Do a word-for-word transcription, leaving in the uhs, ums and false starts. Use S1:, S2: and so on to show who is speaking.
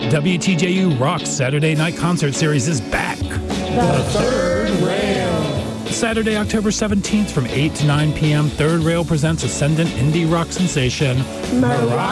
S1: W T J U Rock's Saturday Night Concert Series is back.
S2: The Third Rail.
S1: Saturday, October seventeenth from eight to nine p.m., Third Rail presents Ascendant indie rock sensation
S2: Mariah